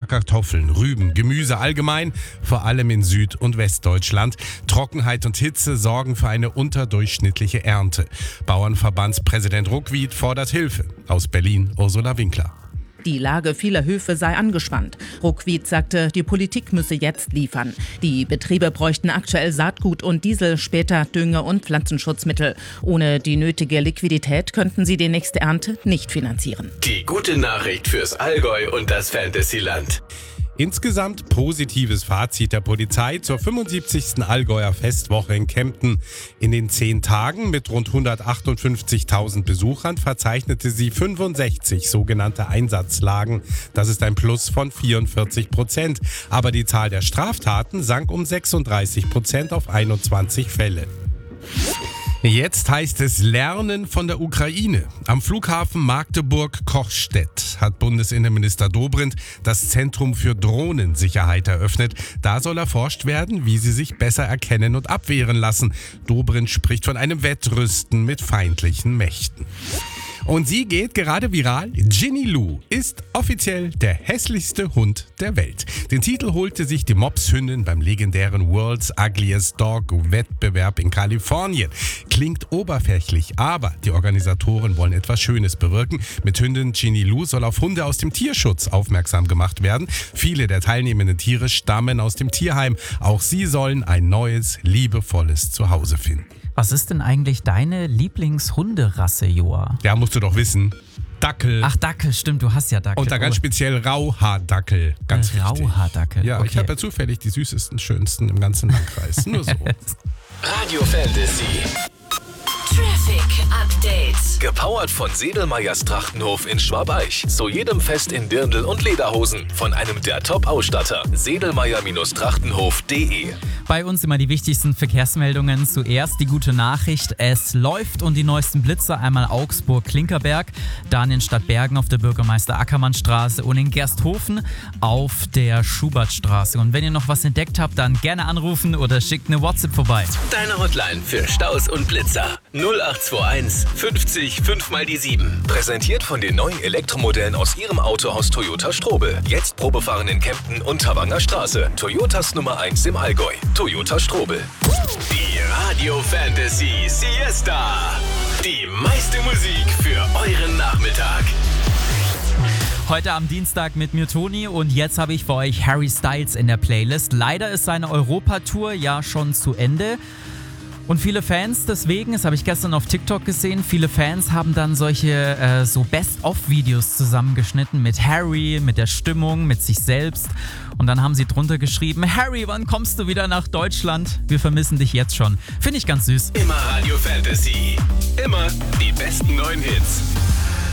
Kartoffeln, Rüben, Gemüse allgemein, vor allem in Süd- und Westdeutschland. Trockenheit und Hitze sorgen für eine unterdurchschnittliche Ernte. Bauernverbandspräsident Ruckwied fordert Hilfe. Aus Berlin Ursula Winkler. Die Lage vieler Höfe sei angespannt. Ruckwied sagte, die Politik müsse jetzt liefern. Die Betriebe bräuchten aktuell Saatgut und Diesel, später Dünge- und Pflanzenschutzmittel. Ohne die nötige Liquidität könnten sie die nächste Ernte nicht finanzieren. Die gute Nachricht fürs Allgäu und das Fantasyland. Insgesamt positives Fazit der Polizei zur 75. Allgäuer Festwoche in Kempten. In den 10 Tagen mit rund 158.000 Besuchern verzeichnete sie 65 sogenannte Einsatzlagen. Das ist ein Plus von 44%. Aber die Zahl der Straftaten sank um 36% auf 21 Fälle. Jetzt heißt es Lernen von der Ukraine. Am Flughafen Magdeburg-Kochstedt hat Bundesinnenminister Dobrindt das Zentrum für Drohnensicherheit eröffnet. Da soll erforscht werden, wie sie sich besser erkennen und abwehren lassen. Dobrindt spricht von einem Wettrüsten mit feindlichen Mächten. Und sie geht gerade viral. Ginny Lou ist offiziell der hässlichste Hund der Welt. Den Titel holte sich die Mopshündin beim legendären World's Ugliest Dog Wettbewerb in Kalifornien. Klingt oberflächlich, aber die Organisatoren wollen etwas Schönes bewirken. Mit Hündin Ginny Lou soll auf Hunde aus dem Tierschutz aufmerksam gemacht werden. Viele der teilnehmenden Tiere stammen aus dem Tierheim. Auch sie sollen ein neues, liebevolles Zuhause finden. Was ist denn eigentlich deine Lieblingshunderasse, Joa? Ja, musst du doch wissen. Dackel. Ach, Dackel, stimmt, du hast ja Dackel. Und da ganz speziell Rauhaardackel. Ganz wichtig. Rauhaardackel. Ja, okay. Ich habe ja zufällig die süßesten, schönsten im ganzen Landkreis. Nur so. Radio Fantasy. Traffic Update. Gepowert von Sedelmeyers Trachtenhof in Schwabeich. Zu jedem Fest in Dirndl und Lederhosen. Von einem der Top-Ausstatter. Sedelmeyer-Trachtenhof.de. Bei uns immer die wichtigsten Verkehrsmeldungen. Zuerst die gute Nachricht, es läuft und die neuesten Blitzer. Einmal Augsburg-Klinkerberg, dann in Stadtbergen auf der Bürgermeister-Ackermann-Straße und in Gersthofen auf der Schubertstraße. Und wenn ihr noch was entdeckt habt, dann gerne anrufen oder schickt eine WhatsApp vorbei. Deine Hotline für Staus und Blitzer. 0821 50 5 mal die 7. Präsentiert von den neuen Elektromodellen aus Ihrem Autohaus Toyota Strobel. Jetzt Probefahren in Kempten und Tavanger Straße. Toyotas Nummer 1 im Allgäu. Toyota Strobel. Die Radio Fantasy Siesta. Die meiste Musik für euren Nachmittag. Heute am Dienstag mit mir Toni und jetzt habe ich für euch Harry Styles in der Playlist. Leider ist seine Europatour ja schon zu Ende. Und viele Fans deswegen, das habe ich gestern auf TikTok gesehen, viele Fans haben dann solche so Best-of-Videos zusammengeschnitten mit Harry, mit der Stimmung, mit sich selbst. Und dann haben sie drunter geschrieben, Harry, wann kommst du wieder nach Deutschland? Wir vermissen dich jetzt schon. Finde ich ganz süß. Immer Radio Fantasy. Immer die besten neuen Hits.